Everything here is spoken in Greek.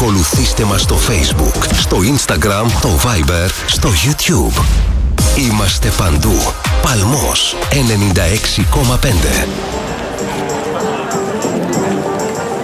Ακολουθήστε μας στο Facebook, στο Instagram, το Viber, στο YouTube. Είμαστε παντού. Παλμός 96,5.